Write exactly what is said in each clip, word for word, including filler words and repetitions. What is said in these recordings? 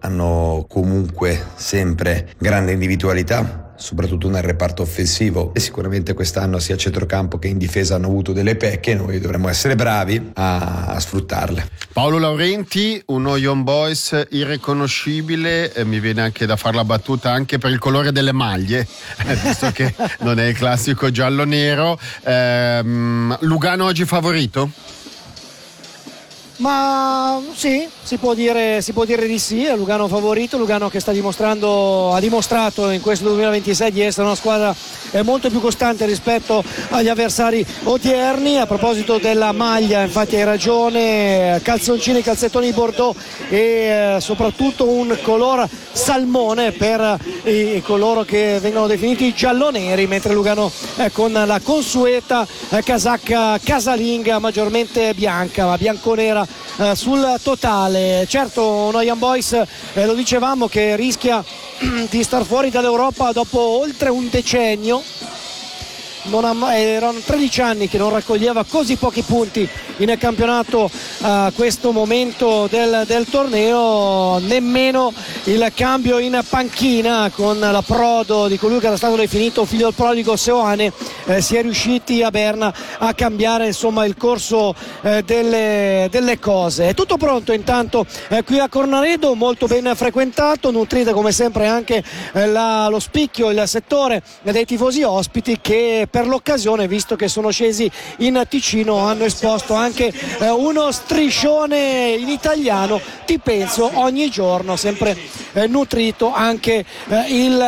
hanno comunque sempre grande individualità, soprattutto nel reparto offensivo, e sicuramente quest'anno sia a centrocampo che in difesa hanno avuto delle pecche. Noi dovremmo essere bravi a, a sfruttarle. Paolo Laurenti, uno Young Boys irriconoscibile, eh, mi viene anche da fare la battuta anche per il colore delle maglie, eh, visto che non è il classico giallo-nero. ehm, Lugano oggi favorito? Ma sì, si può dire, si può dire di sì. È Lugano favorito, Lugano che sta dimostrando, ha dimostrato in questo duemilaventisei di essere una squadra molto più costante rispetto agli avversari odierni. A proposito della maglia, infatti hai ragione, calzoncini, calzettoni Bordeaux e eh, soprattutto un color salmone per eh, coloro che vengono definiti gialloneri, mentre Lugano eh, con la consueta eh, casacca casalinga maggiormente bianca, ma bianconera eh, sul totale. Certo, uno Young Boys, eh, lo dicevamo, che rischia di star fuori dall'Europa dopo oltre un decennio. Non ha, erano tredici anni che non raccoglieva così pochi punti in campionato a questo momento del, del torneo. Nemmeno il cambio in panchina con l'approdo di colui che era stato definito figlio del prodigo Seoane eh, si è riusciti a Berna a cambiare insomma il corso eh, delle, delle cose. È tutto pronto intanto eh, qui a Cornaredo, molto ben frequentato, nutrita come sempre anche eh, la, lo spicchio, il settore dei tifosi ospiti, che per l'occasione, visto che sono scesi in Ticino, hanno esposto anche eh, uno striscione in italiano, ti penso ogni giorno, sempre eh, nutrito anche eh, il,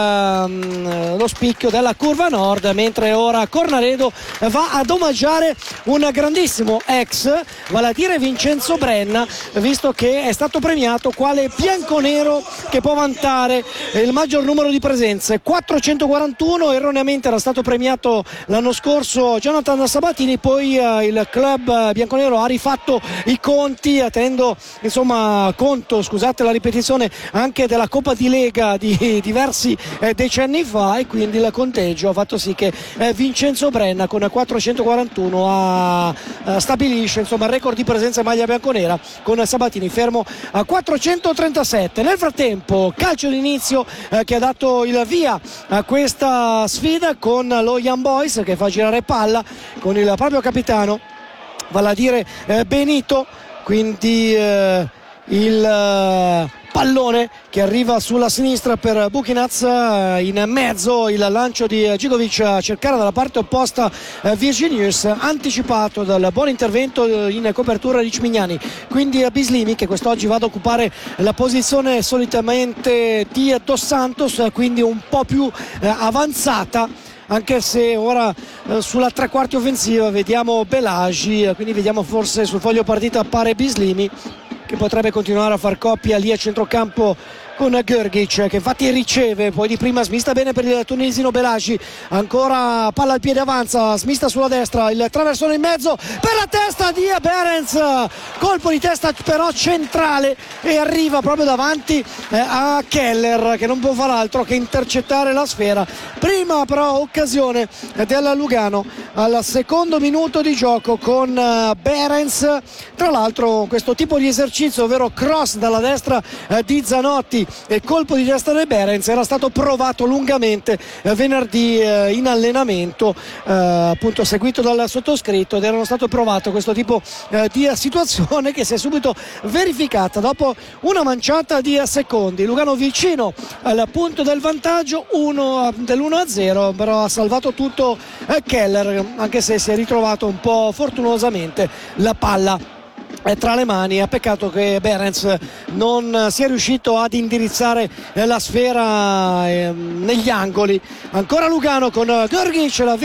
eh, lo spicchio della curva nord, mentre ora Cornaredo eh, va ad omaggiare un grandissimo ex, vale a dire Vincenzo Brenna, visto che è stato premiato quale bianconero che può vantare il maggior numero di presenze, quattrocentoquarantuno. Erroneamente era stato premiato l'anno scorso Jonathan Sabatini, poi eh, il club bianconero ha rifatto i conti, tenendo insomma conto, scusate la ripetizione, anche della Coppa di Lega di diversi eh, decenni fa, e quindi il conteggio ha fatto sì che eh, Vincenzo Brenna con quattrocentoquarantuno ha, eh, stabilisce insomma il record di presenza in maglia bianconera, con Sabatini fermo a quattrocentotrentasette. Nel frattempo calcio d'inizio eh, che ha dato il via a questa sfida con lo Young Boys che fa girare palla con il proprio capitano, vale a dire eh, Benito, quindi eh, il eh, pallone che arriva sulla sinistra per Bukinaz, eh, in mezzo il lancio di eh, Gigovic a cercare dalla parte opposta eh, Virginius, anticipato dal buon intervento in copertura di Cimignani, quindi eh, Bislimi, che quest'oggi va ad occupare la posizione solitamente di Dos Santos, eh, quindi un po' più eh, avanzata, anche se ora eh, sulla tre quarti offensiva vediamo Belagi, eh, quindi vediamo forse sul foglio partita appare Bislimi, che potrebbe continuare a far coppia lì a centrocampo con Görgic, che infatti riceve, poi di prima smista bene per il tunisino Belagi, ancora palla al piede, avanza, smista sulla destra, il traversone in mezzo per la testa di Behrens, colpo di testa però centrale, e arriva proprio davanti eh, a Keller, che non può far altro che intercettare la sfera. Prima però occasione del Lugano al secondo minuto di gioco con uh, Behrens, tra l'altro questo tipo di esercizio, ovvero cross dalla destra eh, di Zanotti e colpo di testa di Behrens, era stato provato lungamente eh, venerdì eh, in allenamento, eh, appunto seguito dal sottoscritto, ed era stato provato questo tipo eh, di situazione che si è subito verificata dopo una manciata di secondi. Lugano vicino al punto del vantaggio uno, dell'uno a zero, però ha salvato tutto eh, Keller, anche se si è ritrovato un po' fortunosamente la palla tra le mani. Ha peccato che Behrens non sia riuscito ad indirizzare la sfera eh, negli angoli. Ancora Lugano con Görgic, la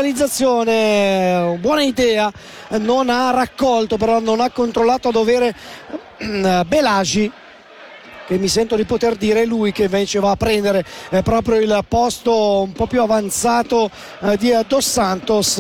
verticalizzazione, buona idea, non ha raccolto, però non ha controllato a dovere Belagi, che mi sento di poter dire lui che invece va a prendere eh, proprio il posto un po' più avanzato eh, di Dos Santos.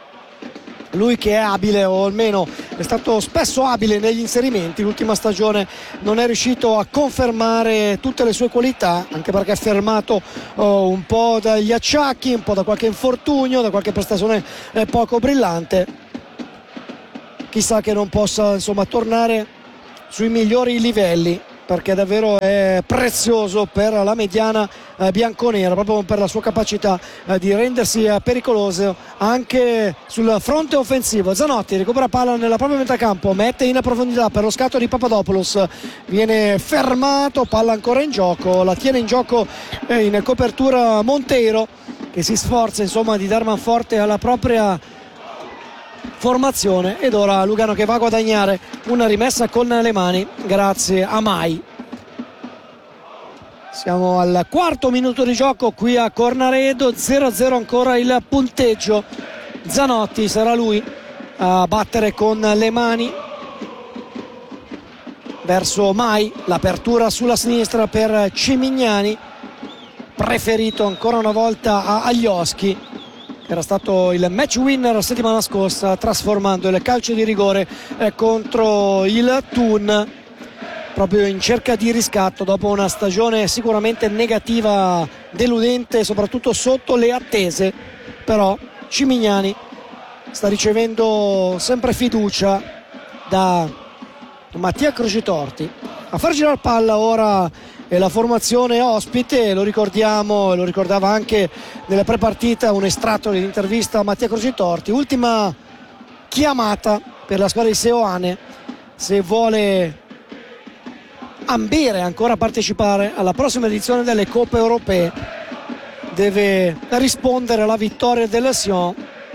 Lui che è abile, o almeno è stato spesso abile negli inserimenti, l'ultima stagione non è riuscito a confermare tutte le sue qualità, anche perché è fermato oh, un po' dagli acciacchi, un po' da qualche infortunio, da qualche prestazione eh, poco brillante. Chissà che non possa insomma tornare sui migliori livelli, perché davvero è prezioso per la mediana eh, bianconera, proprio per la sua capacità eh, di rendersi eh, pericoloso anche sul fronte offensivo. Zanotti recupera palla nella propria metà campo, mette in profondità per lo scatto di Papadopoulos, viene fermato, palla ancora in gioco, la tiene in gioco eh, in copertura Monteiro, che si sforza insomma di dar manforte alla propria formazione, ed ora Lugano che va a guadagnare una rimessa con le mani grazie a Mai. Siamo al quarto minuto di gioco qui a Cornaredo, zero a zero ancora il punteggio. Zanotti sarà lui a battere con le mani verso Mai, l'apertura sulla sinistra per Cimignani, preferito ancora una volta a Aglioschi, che era stato il match winner la settimana scorsa trasformando il calcio di rigore eh, contro il Thun, proprio in cerca di riscatto dopo una stagione sicuramente negativa, deludente soprattutto sotto le attese. Però Cimignani sta ricevendo sempre fiducia da Mattia Crocitorti. A far girare palla ora è la formazione ospite, lo ricordiamo, lo ricordava anche nella prepartita un estratto dell'intervista a Mattia Crocitorti. Ultima chiamata per la squadra di Seoane, se vuole ambire ancora a partecipare alla prossima edizione delle Coppe Europee deve rispondere alla vittoria del Sion.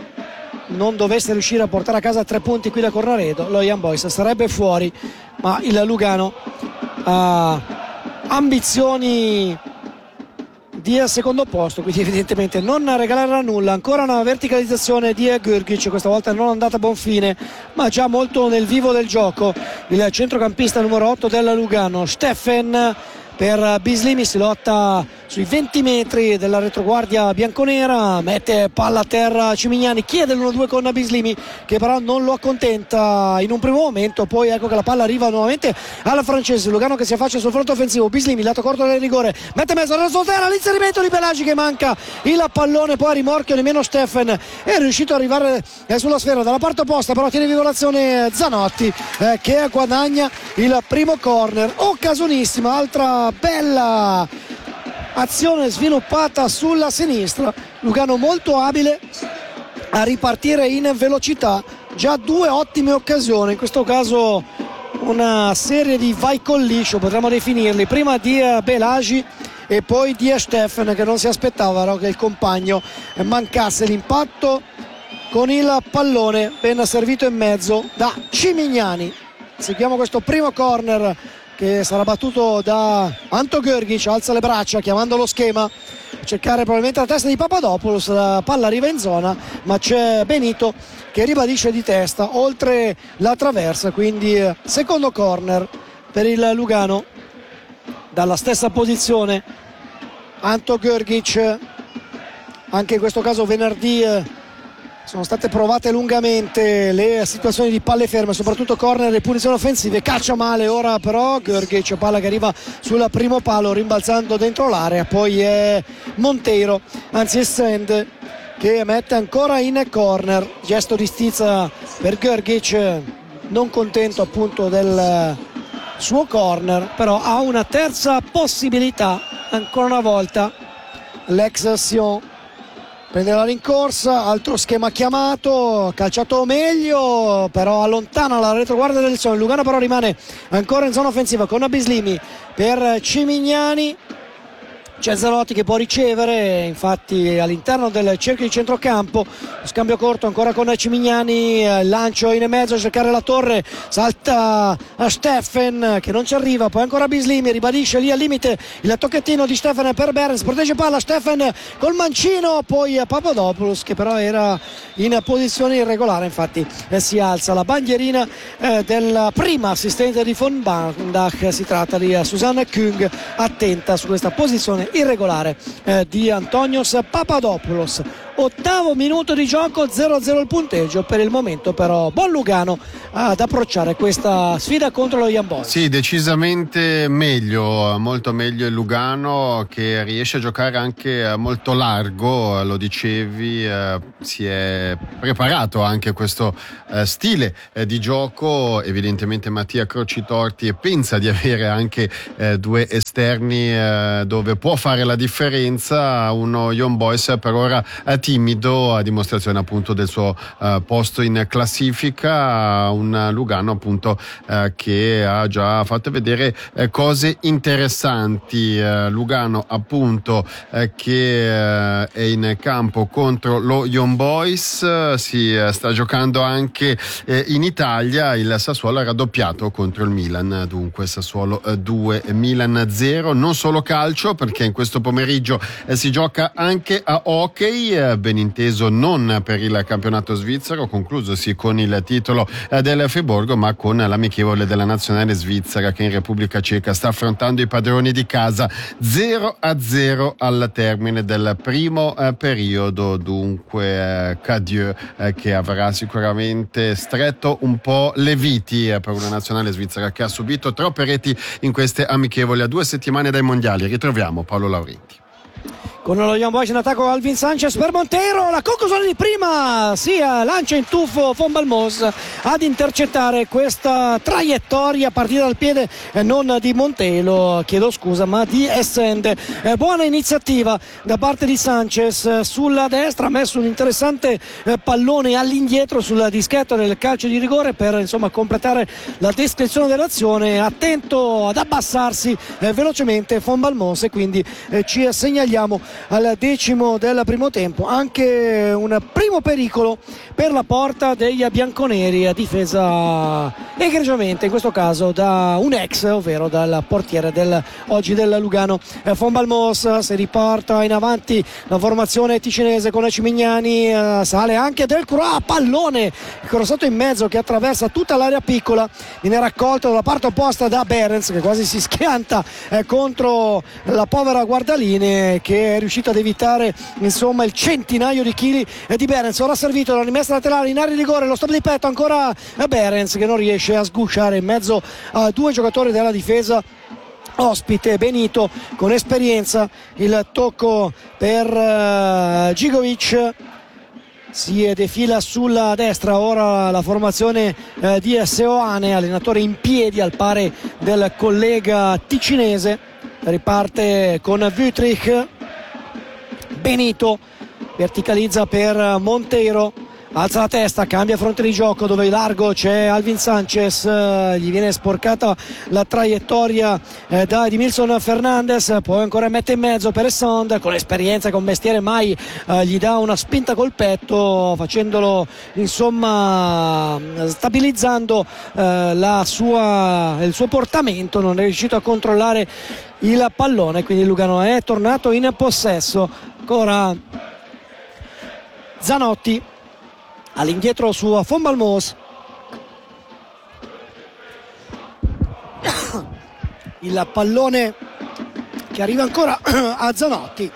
Non dovesse riuscire a portare a casa tre punti qui da Cornaredo, lo Young Boys sarebbe fuori, ma il Lugano ha ambizioni di secondo posto, quindi evidentemente non regalerà nulla. Ancora una verticalizzazione di Gurgic, questa volta non andata a buon fine, ma già molto nel vivo del gioco il centrocampista numero otto del Lugano, Steffen, per Bislimi, si lotta sui venti metri della retroguardia bianconera, mette palla a terra Cimignani, chiede l'uno due con Bislimi che però non lo accontenta in un primo momento, poi ecco che la palla arriva nuovamente alla francese. Lugano che si affaccia sul fronte offensivo, Bislimi lato corto del rigore, mette mezzo alla solterra, l'inserimento di Pelagi che manca il pallone, poi a rimorchio nemmeno Steffen è riuscito ad arrivare eh, sulla sfera dalla parte opposta, però tiene vivo l'azione Zanotti eh, che guadagna il primo corner. Occasionissima, altra bella azione sviluppata sulla sinistra, Lugano molto abile a ripartire in velocità, già due ottime occasioni, in questo caso una serie di vai col liscio potremmo definirli, prima di Pelagi e poi di Steffen, che non si aspettava che il compagno mancasse. L'impatto con il pallone ben servito in mezzo da Cimignani. Seguiamo questo primo corner che sarà battuto da Anto Gurgic, alza le braccia chiamando lo schema, a cercare probabilmente la testa di Papadopoulos, la palla arriva in zona ma c'è Benito che ribadisce di testa oltre la traversa, quindi secondo corner per il Lugano dalla stessa posizione. Anto Gurgic, anche in questo caso venerdì sono state provate lungamente le situazioni di palle ferme, soprattutto corner e punizioni offensive. Caccia male ora però Gurgic, palla che arriva sul primo palo rimbalzando dentro l'area, poi è Monteiro, anzi è Sand che mette ancora in corner. Gesto di stizza per Gurgic, non contento appunto del suo corner, però ha una terza possibilità ancora una volta l'ex Sion. Prende la rincorsa, altro schema chiamato, calciato meglio, però allontana la retroguardia del Sion. Lugano però rimane ancora in zona offensiva con Bislimi per Cimignani. C'è Zanotti che può ricevere, infatti all'interno del cerchio di centrocampo, lo scambio corto ancora con Cimignani, lancio in mezzo a cercare la torre, salta a Steffen che non ci arriva, poi ancora Bislimi, ribadisce lì al limite il tocchettino di Steffen per Berens, protegge palla Steffen col mancino, poi Papadopoulos che però era in posizione irregolare, infatti eh, si alza la bandierina eh, del prima assistente di von Bandach, si tratta di Susanne Kung, attenta su questa posizione irregolare eh, di Antonios Papadopoulos. ottavo minuto di gioco, zero a zero il punteggio. Per il momento però buon Lugano ad approcciare questa sfida contro lo Young Boys. Sì, decisamente meglio, molto meglio il Lugano, che riesce a giocare anche molto largo, lo dicevi, eh, si è preparato anche questo eh, stile eh, di gioco. Evidentemente Mattia Crocitorti pensa di avere anche eh, due esterni eh, dove può fare la differenza. Uno Young Boys per ora è timido, a dimostrazione appunto del suo eh, posto in classifica, un Lugano appunto eh, che ha già fatto vedere eh, cose interessanti. eh, Lugano appunto eh, che eh, è in campo contro lo Young Boys, eh, si eh, sta giocando anche eh, in Italia. Il Sassuolo ha raddoppiato contro il Milan, dunque Sassuolo eh, due Milan zero. Non solo calcio, perché in questo pomeriggio eh, si gioca anche a hockey, eh, ben inteso non per il campionato svizzero conclusosi con il titolo eh, del Friburgo, ma con l'amichevole della nazionale svizzera che in Repubblica Ceca sta affrontando i padroni di casa. Zero a zero al termine del primo eh, periodo, dunque eh, Cadieux eh, che avrà sicuramente stretto un po' le viti eh, per una nazionale svizzera che ha subito troppe reti in queste amichevoli a due settimane dai mondiali. Ritroviamo Paolo Laurenti. Con lo Young Boys in attacco Alvin Sanchez per Montero, la conclusione di prima, sì, lancia in tuffo Von Balmos ad intercettare questa traiettoria partita dal piede eh, non di Montelo, chiedo scusa, ma di Essende. Eh, buona iniziativa da parte di Sanchez eh, sulla destra, ha messo un interessante eh, pallone all'indietro sul dischetto del calcio di rigore per insomma completare la descrizione dell'azione, attento ad abbassarsi eh, velocemente Von Balmos, e quindi eh, ci segnaliamo al decimo del primo tempo. Anche un primo pericolo per la porta degli bianconeri, a difesa egregiamente in questo caso da un ex, ovvero dal portiere del, oggi del Lugano, eh, Von Balmos. Si riporta in avanti la formazione ticinese con Cimignani, eh, sale anche Del Croix, pallone crossato in mezzo che attraversa tutta l'area piccola, viene raccolto dalla parte opposta da Behrens, che quasi si schianta eh, contro la povera guardaline, che è riuscito ad evitare insomma il centinaio di chili di Behrens. Ora servito la rimessa laterale in area di rigore, lo stop di petto ancora Behrens che non riesce a sgusciare in mezzo a due giocatori della difesa ospite. Benito con esperienza, il tocco per uh, Gigovic, si defila sulla destra. Ora la formazione eh, di Seoane, allenatore in piedi al pari del collega ticinese, riparte con Wüttrich. Benito verticalizza per Montero, alza la testa, cambia fronte di gioco dove largo c'è Alvin Sanchez, eh, gli viene sporcata la traiettoria eh, da Edmilson Fernandez, poi ancora mette in mezzo per Essond, con esperienza, con mestiere mai, eh, gli dà una spinta col petto, facendolo insomma stabilizzando eh, la sua, il suo portamento. Non è riuscito a controllare il pallone, quindi Lugano è tornato in possesso. Ancora Zanotti all'indietro su Von Balmos, il pallone che arriva ancora a Zanotti.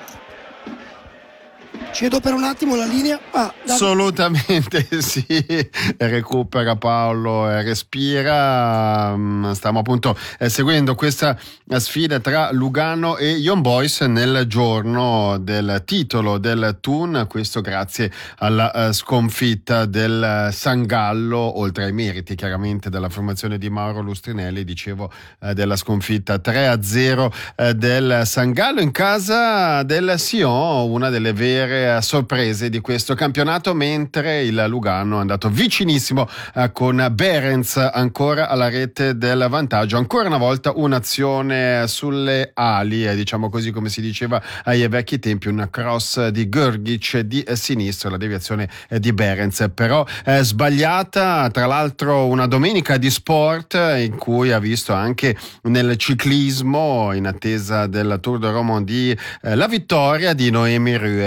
Cedo per un attimo la linea. Ah, assolutamente sì, recupera Paolo e respira. Stiamo appunto seguendo questa sfida tra Lugano e Young Boys nel giorno del titolo del Thun, questo grazie alla sconfitta del San Gallo, oltre ai meriti chiaramente della formazione di Mauro Lustrinelli, dicevo della sconfitta tre a zero del San Gallo in casa del Sion, una delle vere sorprese di questo campionato, mentre il Lugano è andato vicinissimo eh, con Behrens ancora alla rete del vantaggio. Ancora una volta un'azione sulle ali, eh, diciamo così come si diceva ai vecchi tempi, un cross di Grgic di eh, sinistro, la deviazione eh, di Behrens però eh, sbagliata. Tra l'altro una domenica di sport eh, in cui ha visto anche nel ciclismo, in attesa del Tour de Romandie, eh, la vittoria di Noemi Rueg, che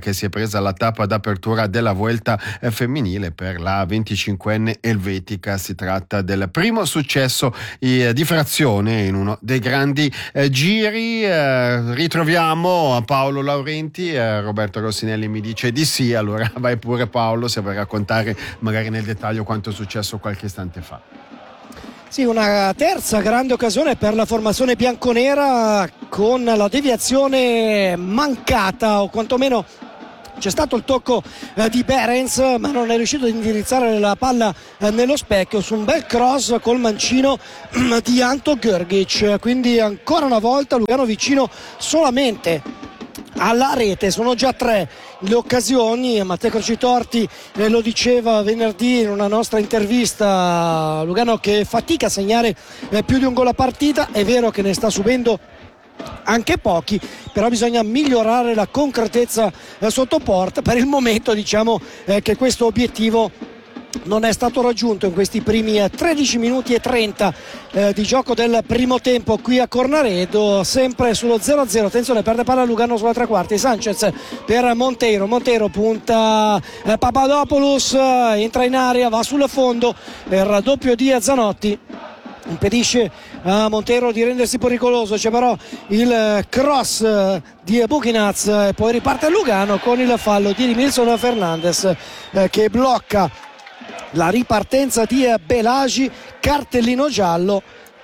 che si è presa la tappa d'apertura della Vuelta femminile per la venticinquenne elvetica. Si tratta del primo successo eh, di frazione in uno dei grandi eh, giri. Eh, ritroviamo Paolo Laurenti, eh, Roberto Rossinelli mi dice di sì, allora vai pure Paolo, se vuoi raccontare magari nel dettaglio quanto è successo qualche istante fa. Sì, una terza grande occasione per la formazione bianconera, con la deviazione mancata, o quantomeno c'è stato il tocco eh, di Behrens, ma non è riuscito ad indirizzare la palla eh, nello specchio su un bel cross col mancino eh, di Anto Grgic. Quindi ancora una volta Lugano vicino solamente alla rete. Sono già tre le occasioni. Matteo Crocitorti eh, lo diceva venerdì in una nostra intervista, Lugano che fatica a segnare eh, più di un gol a partita. È vero che ne sta subendo anche pochi, però bisogna migliorare la concretezza eh, sotto porta. Per il momento diciamo eh, che questo obiettivo non è stato raggiunto in questi primi eh, tredici minuti e trenta eh, di gioco del primo tempo qui a Cornaredo, sempre sullo zero a zero. Attenzione, perde palla Lugano sulla tre quarti, Sanchez per Monteiro, Monteiro punta eh, Papadopoulos, eh, entra in area, va sul fondo per raddoppio di Zanotti, impedisce a Monteiro di rendersi pericoloso. C'è però il cross di Buchinaz e poi riparte Lugano con il fallo di Edmilson Fernandez eh, che blocca la ripartenza di Belagi. Cartellino giallo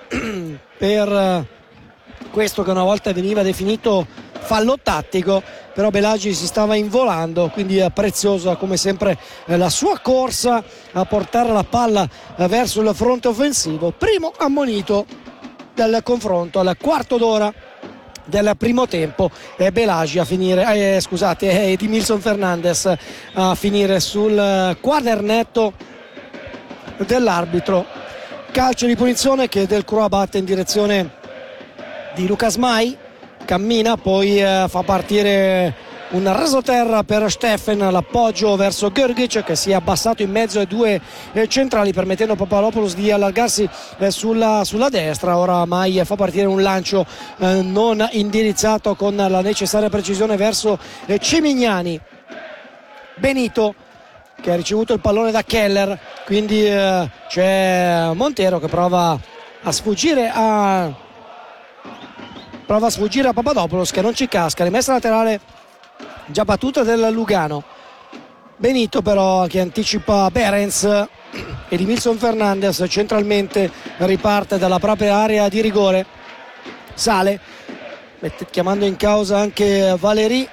per questo che una volta veniva definito fallo tattico, però Belagi si stava involando, quindi è preziosa come sempre la sua corsa a portare la palla verso il fronte offensivo. Primo ammonito del confronto al quarto d'ora del primo tempo, è Belagi a finire eh, scusate è Edmilson Fernandez a finire sul quadernetto dell'arbitro. Calcio di punizione che Delcroix batte in direzione di Lucas Mai, cammina, poi eh, fa partire un rasoterra per Steffen, l'appoggio verso Grgic che si è abbassato in mezzo ai due eh, centrali, permettendo a Papadopoulos di allargarsi eh, sulla, sulla destra. Ora Mai fa partire un lancio eh, non indirizzato con la necessaria precisione verso eh, Cimignani. Benito che ha ricevuto il pallone da Keller, quindi eh, c'è Monteiro che prova a sfuggire a prova a sfuggire a Papadopoulos che non ci casca. Rimessa laterale già battuta del Lugano. Benito però che anticipa Behrens. Edmilson Fernandez centralmente riparte dalla propria area di rigore, sale chiamando in causa anche Valéry.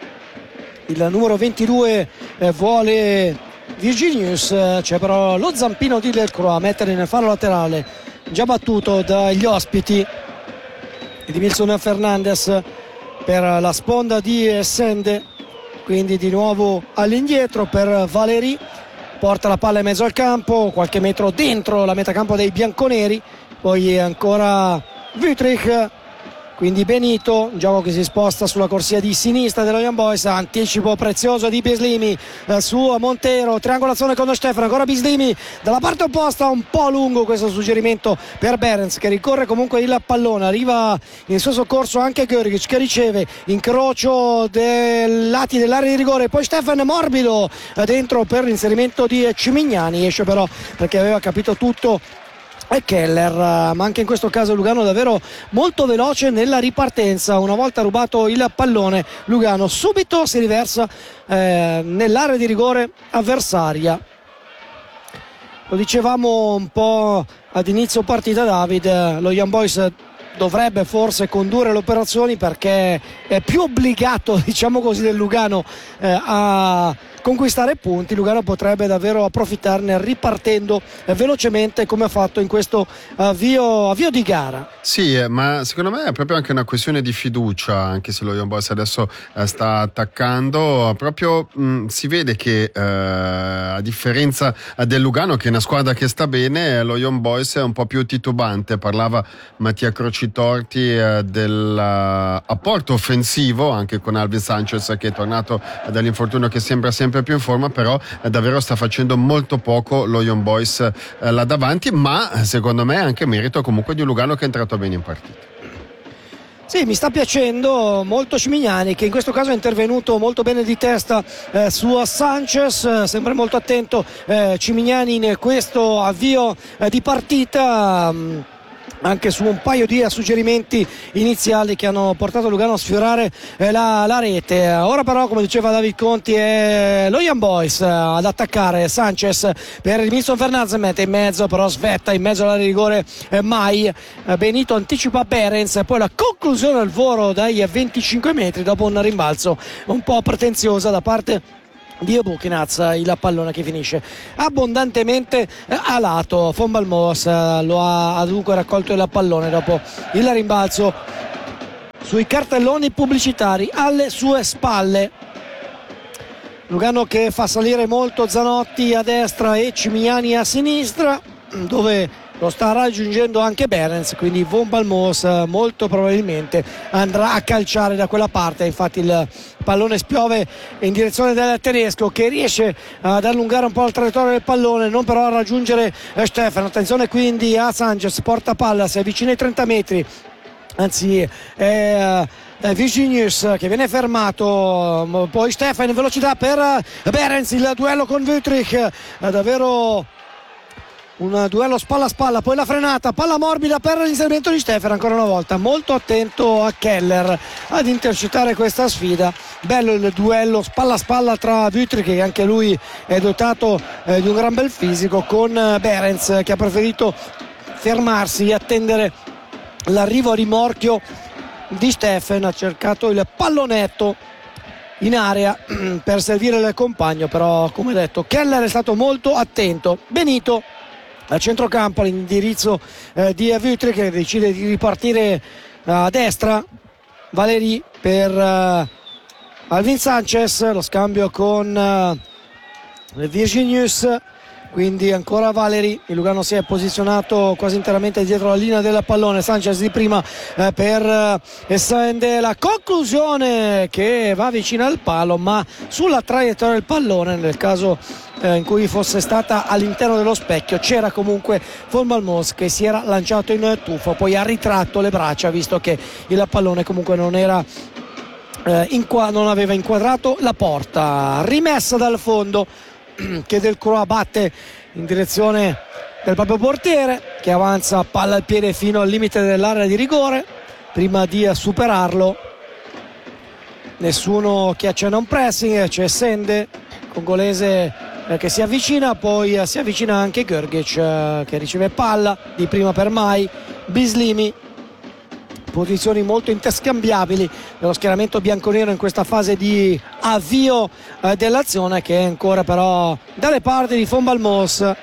Il numero ventidue eh, vuole Virginius, c'è però lo zampino di Delcroix a mettere nel fallo laterale già battuto dagli ospiti. Edmilson Fernandez per la sponda di Sende, quindi di nuovo all'indietro per Valéry, porta la palla in mezzo al campo, qualche metro dentro la metacampo dei bianconeri, poi ancora Wüttrich, quindi Benito, un gioco che si sposta sulla corsia di sinistra dello Young Boys, anticipo prezioso di Bislimi eh, su Monteiro, triangolazione con Steffen, ancora Bislimi dalla parte opposta, un po' lungo questo suggerimento per Behrens che ricorre comunque il pallone, arriva in suo soccorso anche Grgic che riceve incrocio dei lati dell'area di rigore, poi Steffen morbido eh, dentro per l'inserimento di Cimignani, esce però perché aveva capito tutto e Keller, ma anche in questo caso Lugano davvero molto veloce nella ripartenza. Una volta rubato il pallone Lugano subito si riversa eh, nell'area di rigore avversaria. Lo dicevamo un po' ad inizio partita, David, lo Young Boys dovrebbe forse condurre le operazioni perché è più obbligato, diciamo così, del Lugano eh, a conquistare punti. Lugano potrebbe davvero approfittarne ripartendo eh, velocemente come ha fatto in questo avvio, avvio di gara. Sì, eh, ma secondo me è proprio anche una questione di fiducia, anche se lo Young Boys adesso eh, sta attaccando, proprio mh, si vede che eh, a differenza del Lugano, che è una squadra che sta bene, lo Young Boys è un po' più titubante. Parlava Mattia Crocitorti eh, dell'apporto offensivo anche con Alvin Sanchez che è tornato dall'infortunio, che sembra sempre più in forma, però eh, davvero sta facendo molto poco lo Young Boys eh, là davanti, ma secondo me è anche merito comunque di un Lugano che è entrato bene in partita. Sì, mi sta piacendo molto Cimignani, che in questo caso è intervenuto molto bene di testa eh, su Sanchez, eh, sempre molto attento eh, Cimignani in questo avvio eh, di partita, mh, anche su un paio di suggerimenti iniziali che hanno portato Lugano a sfiorare eh, la, la rete. Ora però, come diceva David Conti, è lo Young Boys eh, ad attaccare. Sanchez per il Milson Fernandez, mette in mezzo, però svetta in mezzo all'area di rigore eh, Mai. eh, Benito anticipa Behrens, poi la conclusione al volo dai venticinque metri dopo un rimbalzo un po' pretenziosa da parte di Buchinaz, il pallone che finisce abbondantemente a lato. Von Balmos lo ha, ha dunque raccolto il pallone dopo il rimbalzo sui cartelloni pubblicitari alle sue spalle. Lugano che fa salire molto Zanotti a destra e Cimignani a sinistra, dove lo sta raggiungendo anche Behrens, quindi Von Balmos molto probabilmente andrà a calciare da quella parte. Infatti il pallone spiove in direzione del tedesco, che riesce ad allungare un po' la traiettoria del pallone, non però a raggiungere Stefano. Attenzione quindi a Sanchez, porta palla, si avvicina ai trenta metri, anzi è Virginius che viene fermato, poi Stefano in velocità per Behrens, il duello con Wüthrich, davvero un duello spalla a spalla, poi la frenata, palla morbida per l'inserimento di Stefano, ancora una volta molto attento a Keller ad intercettare questa sfida. Bello il duello spalla a spalla tra Wüthrich, che anche lui è dotato eh, di un gran bel fisico, con Behrens che ha preferito fermarsi e attendere l'arrivo a rimorchio di Stefano, ha cercato il pallonetto in area per servire il compagno, però come detto Keller è stato molto attento. Benito al centrocampo all'indirizzo eh, di Wüthrich, che decide di ripartire a destra. Valeri per eh, Alvin Sanchez, lo scambio con eh, Virginius, quindi ancora Valeri. Il Lugano si è posizionato quasi interamente dietro la linea del pallone. Sanchez di prima eh, per eh, Sende, la conclusione che va vicino al palo, ma sulla traiettoria del pallone, nel caso eh, in cui fosse stata all'interno dello specchio, c'era comunque Von Balmos che si era lanciato in tuffo, poi ha ritratto le braccia visto che il pallone comunque non era eh, inqua- non aveva inquadrato la porta. Rimessa dal fondo che Delcroix batte in direzione del proprio portiere, che avanza palla al piede fino al limite dell'area di rigore. Prima di superarlo nessuno che accenna un pressing, c'è Sende, congolese, eh, che si avvicina, poi eh, si avvicina anche Grgic, eh, che riceve palla di prima per Mai. Bislimi, posizioni molto interscambiabili dello schieramento bianconero in questa fase di avvio eh, dell'azione, che è ancora però dalle parti di Von Balmos.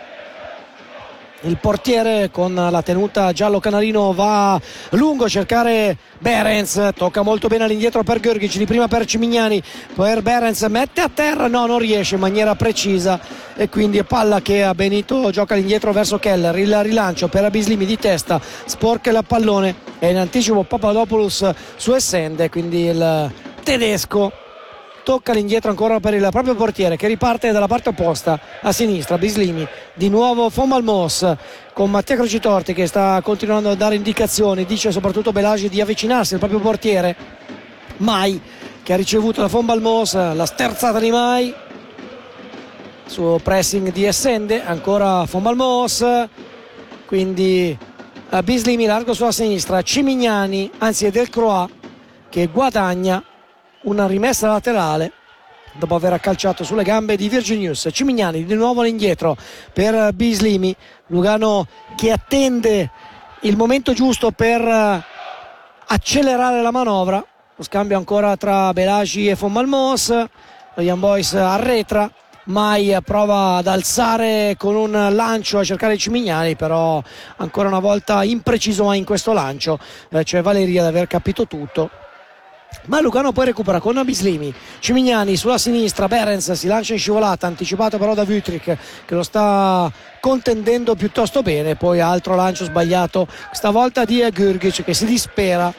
Il portiere con la tenuta giallo canarino va lungo a cercare Behrens, tocca molto bene all'indietro per Grgic, di prima per Cimignani, per Behrens, mette a terra, no, non riesce in maniera precisa, e quindi è palla che a Benito gioca all'indietro verso Keller. Il rilancio per Bislimi di testa, sporca il pallone e in anticipo Papadopoulos su Essende, quindi il tedesco tocca all'indietro ancora per il proprio portiere, che riparte dalla parte opposta a sinistra. Bislimi, di nuovo Von Balmos con Mattia Crocitorti che sta continuando a dare indicazioni, dice soprattutto Belagi di avvicinarsi al proprio portiere. Mai che ha ricevuto da Von Balmos la sterzata di Mai su pressing di Essende, ancora Von Balmos, quindi Bislimi largo sulla sinistra, Cimignani, anzi è Delcroix che guadagna una rimessa laterale dopo aver accalciato sulle gambe di Virginius. Cimignani di nuovo all'indietro per Bislimi. Lugano che attende il momento giusto per accelerare la manovra. Lo scambio ancora tra Belagi e Von Balmos. Lo Young Boys arretra, Mai prova ad alzare con un lancio a cercare Cimignani, però ancora una volta impreciso Mai in questo lancio. eh, c'è Valeria ad aver capito tutto, ma Lugano poi recupera con Bislimi. Cimignani sulla sinistra, Behrens si lancia in scivolata, anticipato però da Wüthrich che lo sta contendendo piuttosto bene. Poi altro lancio sbagliato, stavolta di Grgic che si dispera,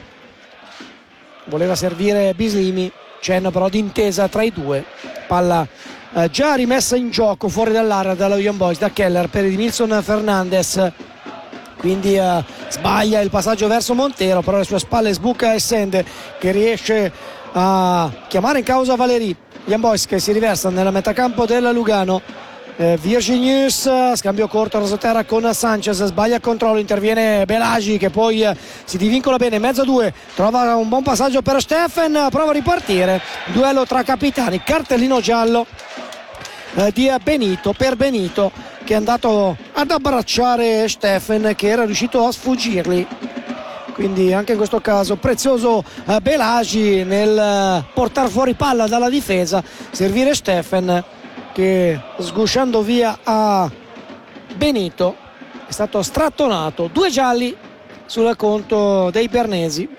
voleva servire Bislimi, cenno però di intesa tra i due. Palla eh, già rimessa in gioco fuori dall'area dallo Young Boys, da Keller per Edmilson Fernandez, quindi uh, sbaglia il passaggio verso Montero, però alle sue spalle sbuca Essende che riesce a chiamare in causa Valeri. Young Boys che si riversa nella metacampo della Lugano. eh, Virginius, scambio corto rasoterra con Sanchez, sbaglia il controllo, interviene Belagi che poi eh, si divincola bene in mezzo a due, trova un buon passaggio per Steffen, prova a ripartire, duello tra capitani, cartellino giallo eh, di Benito per Benito che è andato ad abbracciare Steffen che era riuscito a sfuggirgli. Quindi anche in questo caso prezioso eh, Belagi nel eh, portare fuori palla dalla difesa, servire Steffen che sgusciando via a Benito è stato strattonato. Due gialli sul conto dei bernesi.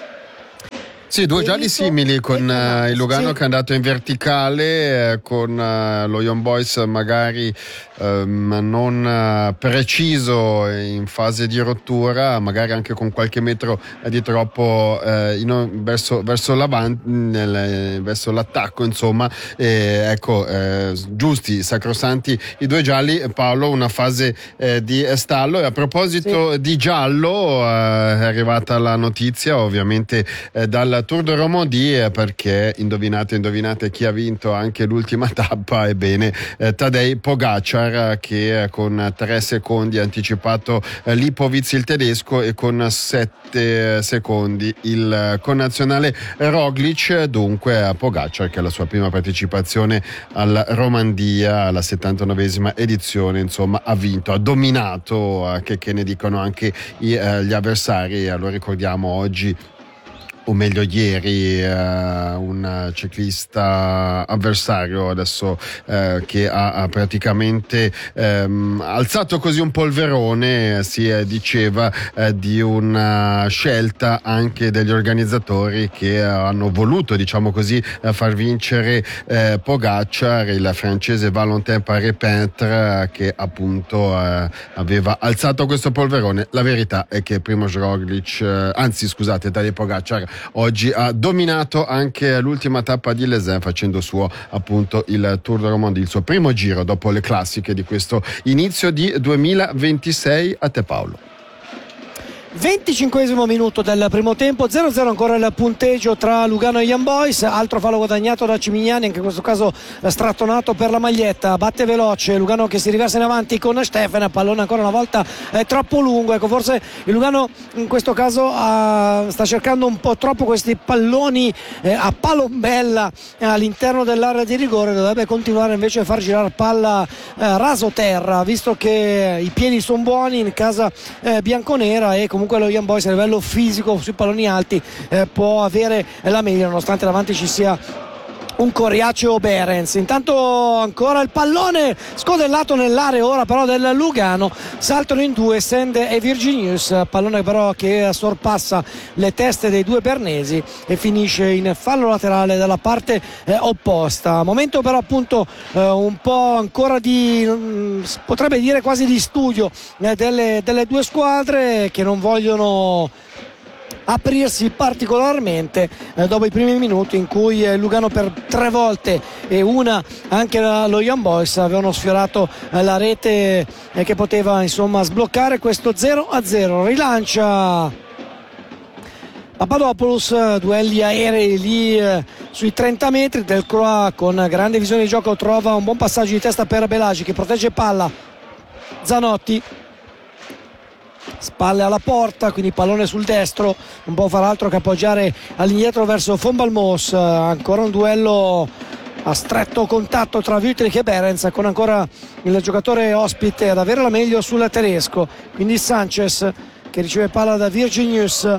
Sì, due gialli simili con uh, il Lugano sì. che è andato in verticale, eh, con uh, lo Young Boys magari um, non uh, preciso in fase di rottura, magari anche con qualche metro di troppo uh, in, verso, verso, nel, verso l'attacco, insomma. E, ecco, eh, giusti, sacrosanti i due gialli. Paolo, una fase eh, di stallo. E a proposito sì. di giallo, uh, è arrivata la notizia ovviamente eh, dal Tour de Romandie, perché indovinate indovinate chi ha vinto anche l'ultima tappa. Ebbene, eh, Tadej Pogacar, che eh, con tre secondi ha anticipato eh, Lipovic il tedesco e con sette eh, secondi il eh, connazionale Roglic. Dunque a Pogacar, che è la sua prima partecipazione alla Romandia, alla settantanovesima edizione, insomma ha vinto, ha dominato, eh, che, che ne dicono anche i, eh, gli avversari. Lo ricordiamo oggi, o meglio ieri, eh, un ciclista avversario adesso eh, che ha, ha praticamente ehm, alzato così un polverone. Si eh, diceva eh, di una scelta anche degli organizzatori che eh, hanno voluto, diciamo così, eh, far vincere eh, Pogacar, il francese Valentin Paré-Peintre, eh, che appunto eh, aveva alzato questo polverone. La verità è che Primož Roglic, eh, anzi scusate, Tadej Pogacar oggi ha dominato anche l'ultima tappa di Les Ans, facendo suo appunto il Tour de Romandie, il suo primo giro dopo le classiche di questo inizio di duemilaventisei. A te Paolo. venticinquesimo minuto del primo tempo, zero a zero ancora il punteggio tra Lugano e Young Boys. Altro fallo guadagnato da Cimignani, anche in questo caso strattonato per la maglietta. Batte veloce Lugano che si riversa in avanti con Steffen, pallone ancora una volta è troppo lungo. Ecco, forse il Lugano in questo caso uh, sta cercando un po' troppo questi palloni eh, a palombella eh, all'interno dell'area di rigore. Dovrebbe continuare invece a far girare palla eh, raso terra, visto che i piedi sono buoni in casa eh, bianconera, e comunque lo Young Boys a livello fisico sui palloni alti eh, può avere la meglio, nonostante davanti ci sia un coriaceo Behrens. Intanto ancora il pallone scodellato nell'area ora però del Lugano, saltano in due Sende e Virginius, pallone però che sorpassa le teste dei due bernesi e finisce in fallo laterale dalla parte eh, opposta. Momento però appunto eh, un po' ancora di mh, potrebbe dire quasi di studio eh, delle, delle due squadre, che non vogliono aprirsi particolarmente eh, dopo i primi minuti in cui eh, Lugano per tre volte e una anche la, lo Young Boys avevano sfiorato eh, la rete eh, che poteva insomma sbloccare questo zero a zero. Rilancia Papadopoulos, duelli aerei lì eh, sui trenta metri. Del Croix con grande visione di gioco trova un buon passaggio di testa per Belagi che protegge palla. Zanotti, spalle alla porta, quindi pallone sul destro, non può far altro che appoggiare all'indietro verso Von Balmos. Ancora un duello a stretto contatto tra Wüttrich e Behrens, con ancora il giocatore ospite ad avere la meglio sul tedesco, quindi Sanchez che riceve palla da Virginius.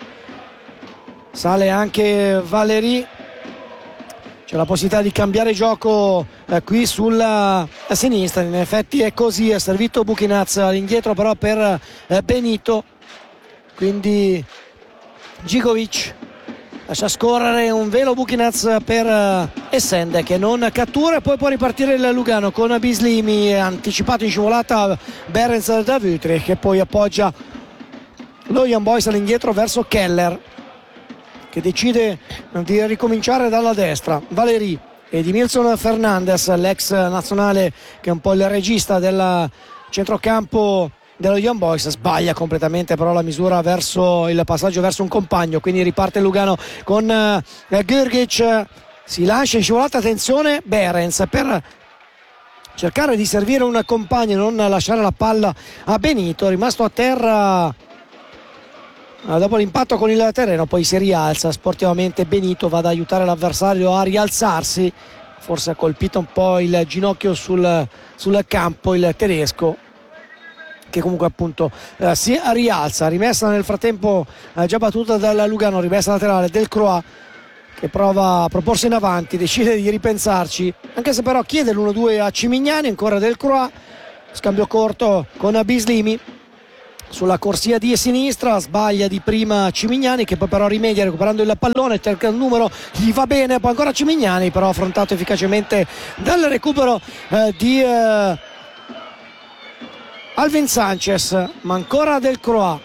Sale anche Valeri, c'è la possibilità di cambiare gioco eh, qui sulla sinistra. In effetti è così, è servito Buchinaz all'indietro però per eh, Benito, quindi Gigovic lascia scorrere un velo Buchinaz per uh, Essende che non cattura, e poi può ripartire il Lugano con Bislimi, anticipato in scivolata Behrens da Wüttrich, che poi appoggia lo Young Boys all'indietro verso Keller, che decide di ricominciare dalla destra. Valeri e di Milson Fernandez, l'ex nazionale che è un po' il regista del centrocampo dello Young Boys, sbaglia completamente però la misura verso il passaggio verso un compagno, quindi riparte Lugano con eh, Grgic, si lascia in scivolata, attenzione Behrens per cercare di servire un compagno e non lasciare la palla a Benito, rimasto a terra dopo l'impatto con il terreno, poi si rialza sportivamente Benito, va ad aiutare l'avversario a rialzarsi, forse ha colpito un po' il ginocchio sul, sul campo il tedesco, che comunque appunto eh, si rialza. Rimessa nel frattempo eh, già battuta dal Lugano, rimessa laterale del Croix, che prova a proporsi in avanti, decide di ripensarci, anche se però chiede l'uno due a Cimignani, ancora del Croix, scambio corto con Bislimi sulla corsia di sinistra, sbaglia di prima Cimignani, che poi però rimedia recuperando il pallone, cerca il numero, gli va bene, poi ancora Cimignani, però affrontato efficacemente dal recupero eh, di eh, Alvin Sanchez, ma ancora del Croix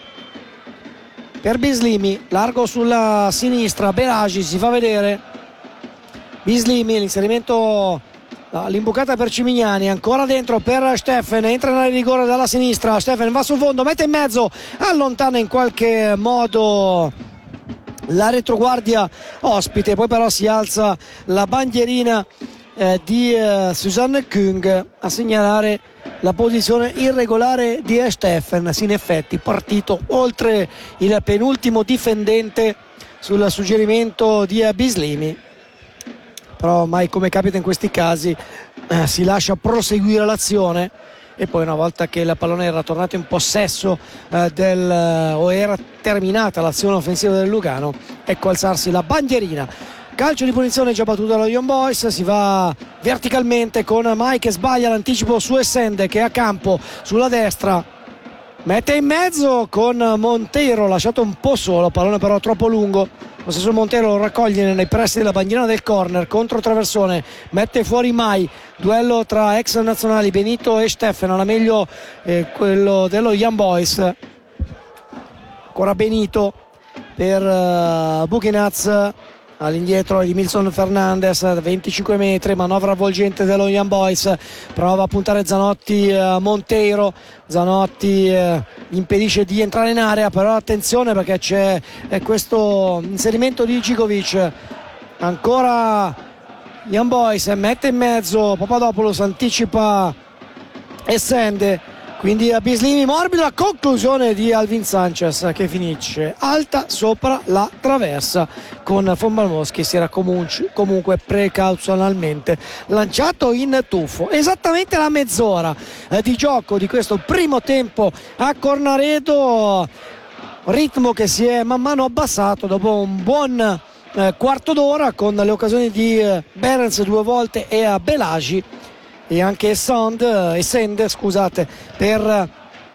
per Bislimi, largo sulla sinistra, Belagi si fa vedere, Bislimi, l'inserimento, l'imbucata per Cimignani, ancora dentro per Steffen, entra nel rigore dalla sinistra, Steffen va sul fondo, mette in mezzo, allontana in qualche modo la retroguardia ospite, poi però si alza la bandierina eh, di eh, Susanne Kung a segnalare la posizione irregolare di Steffen. In effetti partito oltre il penultimo difendente sul suggerimento di Bislimi, però mai come capita in questi casi eh, si lascia proseguire l'azione e poi una volta che il pallone era tornato in possesso eh, del, eh, o era terminata l'azione offensiva del Lugano, ecco alzarsi la bandierina. Calcio di punizione già battuto dallo Young Boys, si va verticalmente con Mai che sbaglia l'anticipo su Essende, che è a campo sulla destra, mette in mezzo con Montero, lasciato un po' solo, pallone però troppo lungo, lo stesso Montero lo raccoglie nei pressi della bandierina del corner, contro traversone, mette fuori Mai, duello tra ex nazionali Benito e Steffen, alla meglio eh, quello dello Young Boys, ancora Benito per uh, Buchinaz, all'indietro di Milson Fernandez, venticinque metri, manovra avvolgente dello Young Boys, prova a puntare Zanotti, eh, Monteiro, Zanotti eh, impedisce di entrare in area, però attenzione perché c'è eh, questo inserimento di Gigovic, ancora Young Boys, mette in mezzo Papadopoulos, anticipa Essende, quindi a Bislimi morbido, la conclusione di Alvin Sanchez che finisce alta sopra la traversa, con Von Balmoschi si era comunque, comunque precauzionalmente lanciato in tuffo. Esattamente la mezz'ora eh, di gioco di questo primo tempo a Cornaredo, ritmo che si è man mano abbassato dopo un buon eh, quarto d'ora, con le occasioni di eh, Behrens due volte e a Belagi e anche Sand, e Sende, scusate, per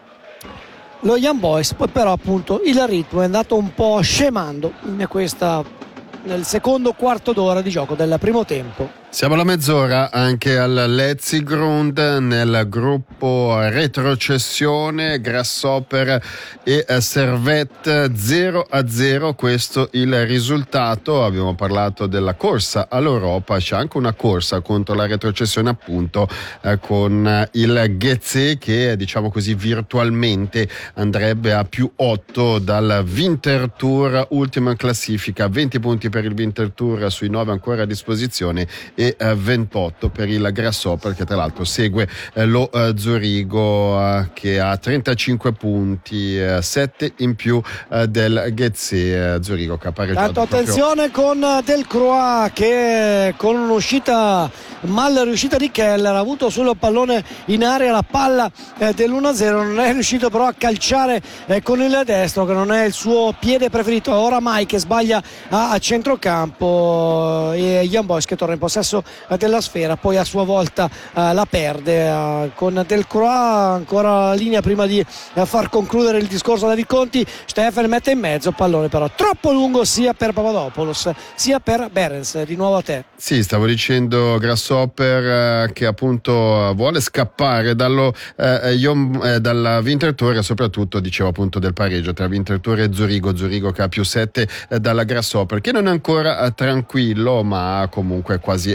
lo Young Boys. Poi però appunto il ritmo è andato un po' scemando in questa, nel secondo quarto d'ora di gioco del primo tempo. Siamo alla mezz'ora anche al Letzigrund, nel gruppo retrocessione, Grasshopper e Servette zero a zero, questo il risultato. Abbiamo parlato della corsa all'Europa, c'è anche una corsa contro la retrocessione appunto eh, con il Ghezze che diciamo così virtualmente andrebbe a più otto dal Winterthur, ultima classifica, venti punti per il Winterthur sui nove ancora a disposizione e eh, ventotto per il Grasshopper, che tra l'altro segue eh, lo eh, Zurigo eh, che ha trentacinque punti, eh, sette in più eh, del Ghezze. eh, Zurigo che ha pareggiato. Tanto attenzione proprio... con Del Croix che con un'uscita mal riuscita di Keller ha avuto sul pallone in area la palla eh, dell'uno a zero, non è riuscito però a calciare eh, con il destro, che non è il suo piede preferito. Ora Mai che sbaglia a, a centrocampo e Young Boys che torna in possesso della sfera, poi a sua volta eh, la perde eh, con Del Croix ancora la linea prima di eh, far concludere il discorso da Conti. Steffen mette in mezzo, pallone però troppo lungo sia per Papadopoulos sia per Behrens. Di nuovo a te. Sì, stavo dicendo Grasshopper eh, che appunto vuole scappare dallo eh, Ion, eh, dalla Winterthur e soprattutto dicevo appunto del pareggio tra Winterthur e Zurigo, Zurigo che ha più sette eh, dalla Grasshopper, che non è ancora eh, tranquillo ma comunque quasi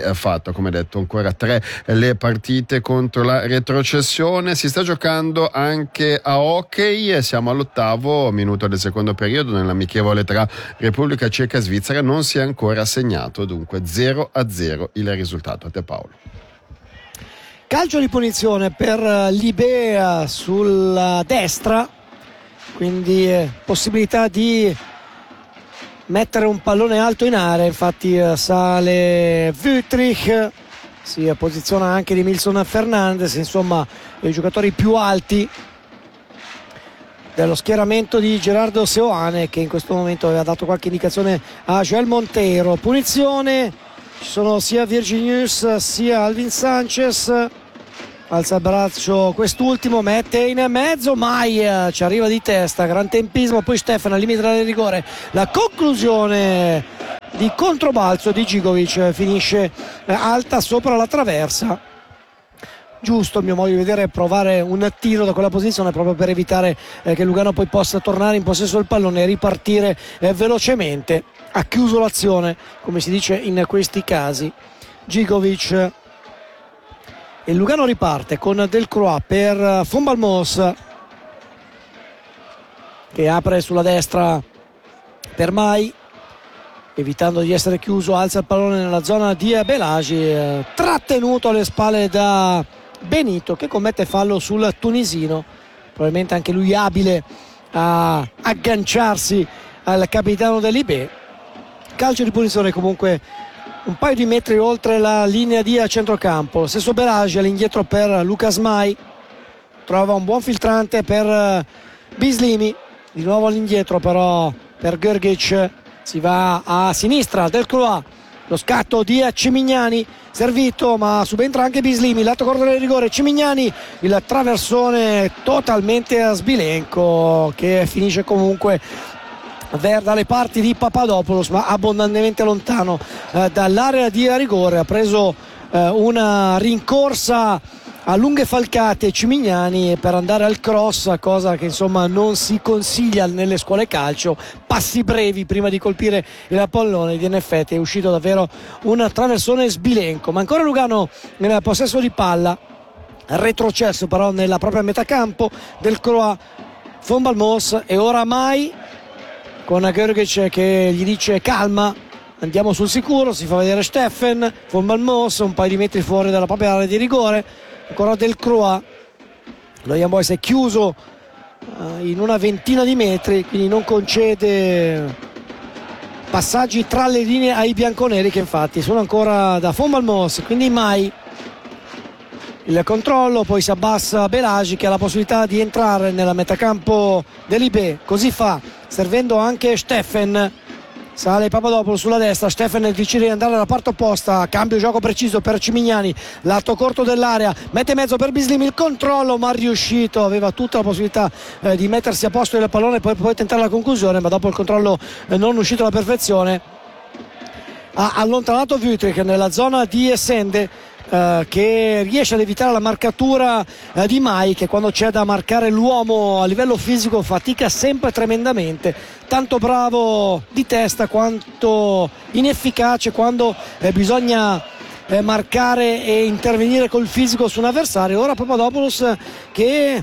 fatto. Come detto, ancora tre le partite contro la retrocessione. Si sta giocando anche a hockey e siamo all'ottavo minuto del secondo periodo nell'amichevole tra Repubblica Ceca e Svizzera. Non si è ancora segnato, dunque zero a zero il risultato. A te Paolo. Calcio di punizione per l'Ibea sulla destra, quindi eh, possibilità di mettere un pallone alto in area. Infatti eh, sale Wüttrich, si posiziona anche di Milson Fernandez, insomma i giocatori più alti dello schieramento di Gerardo Seoane, che in questo momento aveva dato qualche indicazione a Joel Monteiro. Punizione, ci sono sia Virginius sia Alvin Sanchez. Alza il braccio quest'ultimo, mette in mezzo, Mai ci arriva di testa, gran tempismo, poi Stefan al limite del rigore. La conclusione di controbalzo di Gigovic finisce alta sopra la traversa. Giusto, a mio modo di vedere, provare un tiro da quella posizione proprio per evitare eh, che Lugano poi possa tornare in possesso del pallone e ripartire eh, velocemente. Ha chiuso l'azione, come si dice in questi casi, Gigovic. E Lugano riparte con Delcroix per Von Balmos, che apre sulla destra per Mai, evitando di essere chiuso, alza il pallone nella zona di Belagi, eh, trattenuto alle spalle da Benito, che commette fallo sul tunisino, probabilmente anche lui abile a agganciarsi al capitano dell'I B. Calcio di punizione comunque un paio di metri oltre la linea di centrocampo. Lo stesso Belagi all'indietro per Lucas Mai, trova un buon filtrante per Bislimi, di nuovo all'indietro però per Grgic, si va a sinistra Delcroix, lo scatto di Cimignani, servito ma subentra anche Bislimi, lato corto del rigore, Cimignani, il traversone totalmente a sbilenco che finisce comunque dalle parti di Papadopoulos, ma abbondantemente lontano eh, dall'area di rigore. Ha preso eh, una rincorsa a lunghe falcate Cimignani per andare al cross, cosa che insomma non si consiglia nelle scuole calcio, passi brevi prima di colpire il pallone. In effetti è uscito davvero un traversone sbilenco, ma ancora Lugano nel possesso di palla, retrocesso però nella propria metà campo del Croix. Von Balmos e ora Mai con Grgic che gli dice calma, andiamo sul sicuro, si fa vedere Steffen. Von Balmos un paio di metri fuori dalla propria area di rigore, ancora Delcroix. Lo Young Boys è chiuso uh, in una ventina di metri, quindi non concede passaggi tra le linee ai bianconeri, che infatti sono ancora da Von Balmos. Quindi Mai, il controllo, poi si abbassa Belagi che ha la possibilità di entrare nella metacampo dell'I B, così fa, servendo anche Steffen. Sale Papadopoulos sulla destra, Steffen decide di andare dalla parte opposta, cambio gioco preciso per Cimignani, lato corto dell'area, mette in mezzo per Bislimi, il controllo ma riuscito, aveva tutta la possibilità eh, di mettersi a posto il pallone e poi, poi tentare la conclusione, ma dopo il controllo eh, non uscito alla perfezione. Ha allontanato Wüttrich nella zona di Sende, Uh, che riesce ad evitare la marcatura uh, di Mai, che quando c'è da marcare l'uomo a livello fisico fatica sempre tremendamente, tanto bravo di testa quanto inefficace quando eh, bisogna eh, marcare e intervenire col fisico su un avversario. Ora Papadopoulos che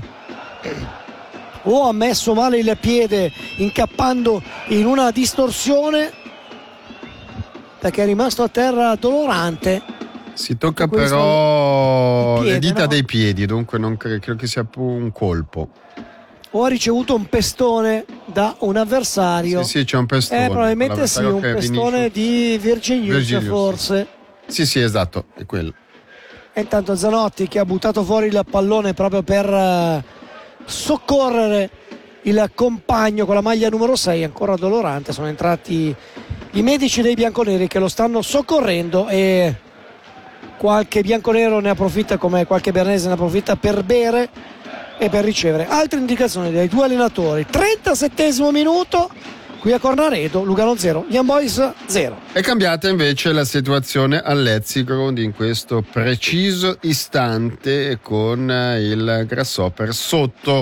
o ha messo male il piede incappando in una distorsione, perché è rimasto a terra dolorante. Si tocca però piede, le dita no? dei piedi, dunque non cre- credo che sia più un colpo. O ha ricevuto un pestone da un avversario. Sì, sì, c'è un pestone. Eh, probabilmente sì, un pestone di Virginius, Virginius forse. Sì, sì, esatto, è quello. E intanto Zanotti che ha buttato fuori il pallone proprio per uh, soccorrere il compagno con la maglia numero sei, ancora dolorante. Sono entrati i medici dei bianconeri che lo stanno soccorrendo e qualche bianconero ne approfitta, come qualche bernese ne approfitta per bere e per ricevere altre indicazioni dai due allenatori. trentasettesimo minuto qui a Cornaredo, Lugano zero, Young Boys zero. È cambiata invece la situazione all'Ezigrund in questo preciso istante, con il Grasshopper sotto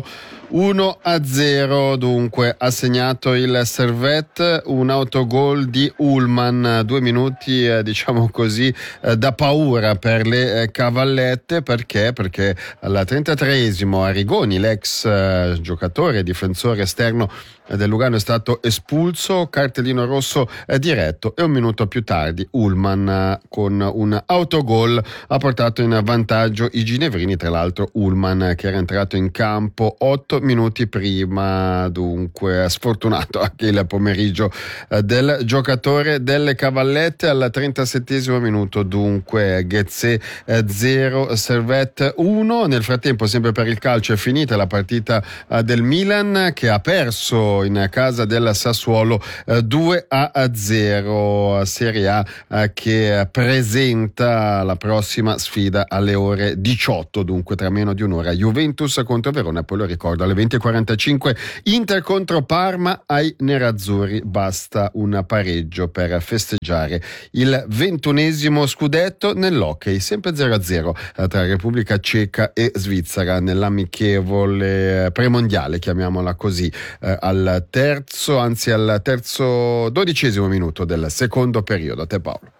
uno a zero dunque ha segnato il Servette, un autogol di Ullman, due minuti eh, diciamo così eh, da paura per le eh, cavallette. Perché? Perché al trentatreesimo Arrigoni, l'ex eh, giocatore difensore esterno del Lugano, è stato espulso, cartellino rosso eh, diretto, e un minuto più tardi Ullman eh, con un autogol ha portato in vantaggio i ginevrini. Tra l'altro Ullman eh, che era entrato in campo otto minuti prima, dunque sfortunato anche il pomeriggio eh, del giocatore delle cavallette. Al trentasettesimo minuto dunque Ghezze eh, zero, Servette uno. Nel frattempo, sempre per il calcio, è finita la partita eh, del Milan, che ha perso in casa del Sassuolo eh, due a zero. Serie A eh, che presenta la prossima sfida alle ore diciotto, dunque tra meno di un'ora, Juventus contro Verona. Poi lo ricordo, alle venti e quarantacinque Inter contro Parma. Ai nerazzurri basta un pareggio per festeggiare il ventunesimo scudetto nell'hockey, sempre zero a zero eh, tra Repubblica Ceca e Svizzera nell'amichevole premondiale, chiamiamola così, eh, al terzo, anzi al terzo dodicesimo minuto del secondo periodo. A te, Paolo.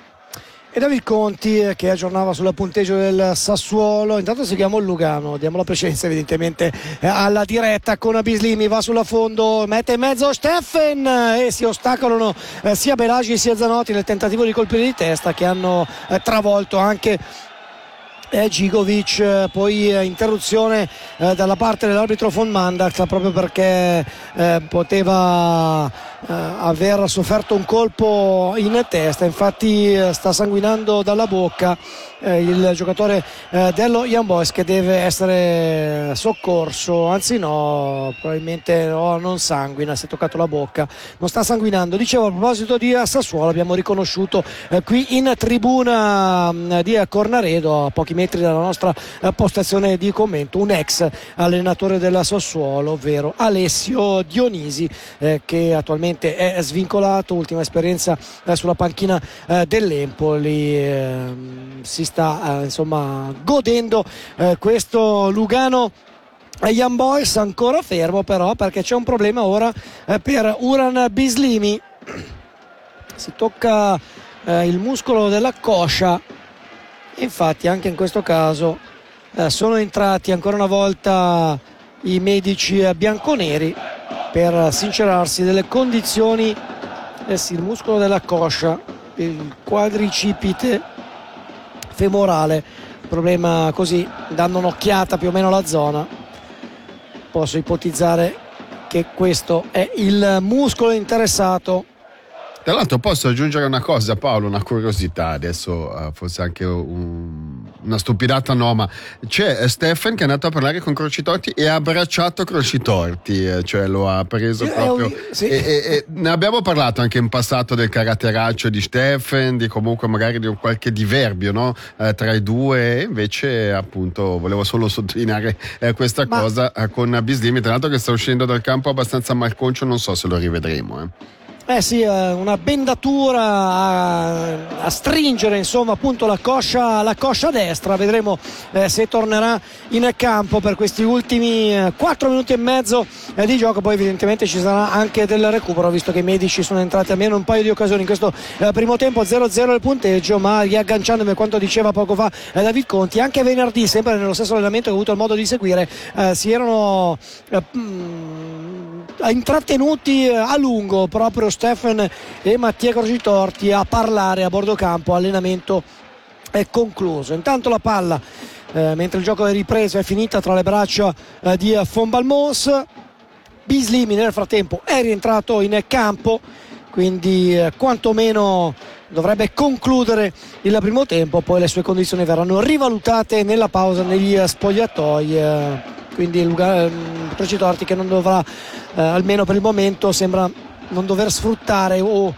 E David Conti che aggiornava sul punteggio del Sassuolo. Intanto seguiamo il Lugano, diamo la precedenza evidentemente alla diretta con Bislimi, va sulla fondo, mette in mezzo Steffen e si ostacolano sia Belagi sia Zanotti nel tentativo di colpire di testa, che hanno travolto anche eh, Gigovic. Poi eh, interruzione eh, dalla parte dell'arbitro von Mandax, proprio perché eh, poteva eh, aver sofferto un colpo in testa. Infatti eh, sta sanguinando dalla bocca eh, il giocatore eh, dello Young Boys, che deve essere soccorso, anzi no, probabilmente no, non sanguina, si è toccato la bocca, non sta sanguinando. Dicevo, a proposito di Sassuolo, abbiamo riconosciuto eh, qui in tribuna eh, di Cornaredo, a pochi metri dalla nostra eh, postazione di commento, un ex allenatore della Sassuolo, ovvero Alessio Dionisi, eh, che attualmente è svincolato, ultima esperienza eh, sulla panchina eh, dell'Empoli. Eh, si sta eh, insomma godendo eh, questo Lugano Young Boys, ancora fermo però, perché c'è un problema ora eh, per Uran Bislimi. Si tocca eh, il muscolo della coscia. Infatti anche in questo caso eh, sono entrati ancora una volta i medici bianconeri per sincerarsi delle condizioni. Eh sì, il muscolo della coscia, il quadricipite femorale, problema così, dando un'occhiata più o meno alla zona, posso ipotizzare che questo è il muscolo interessato. Tra l'altro posso aggiungere una cosa, Paolo, una curiosità, adesso uh, forse anche un, una stupidata, no, ma c'è Steffen che è andato a parlare con Crocitorti e ha abbracciato Crocitorti, eh, cioè lo ha preso Io, proprio io, sì. e, e, e ne abbiamo parlato anche in passato del caratteraccio di Steffen, di comunque magari di un qualche diverbio, no? eh, tra i due, e invece appunto volevo solo sottolineare eh, questa ma... cosa eh, con Bislimi, tra l'altro, che sta uscendo dal campo abbastanza malconcio, non so se lo rivedremo. eh. Eh sì, una bendatura a, a stringere insomma appunto la coscia, la coscia destra. Vedremo eh, se tornerà in campo per questi ultimi eh, quattro minuti e mezzo eh, di gioco. Poi evidentemente ci sarà anche del recupero, visto che i medici sono entrati almeno un paio di occasioni in questo eh, primo tempo. Zero a zero il punteggio, ma riagganciandomi a quanto diceva poco fa eh, David Conti, anche venerdì, sempre nello stesso allenamento che ho avuto il modo di seguire, eh, si erano eh, intrattenuti a lungo proprio Steffen e Mattia Crocitorti a parlare a bordo campo. Allenamento è concluso. Intanto la palla, eh, mentre il gioco è ripreso, è finita tra le braccia eh, di Von Balmos. Bislimi nel frattempo è rientrato in campo, quindi eh, quantomeno dovrebbe concludere il primo tempo. Poi le sue condizioni verranno rivalutate nella pausa negli spogliatoi. eh, quindi il Crocitorti, che non dovrà eh, almeno per il momento sembra non dover sfruttare o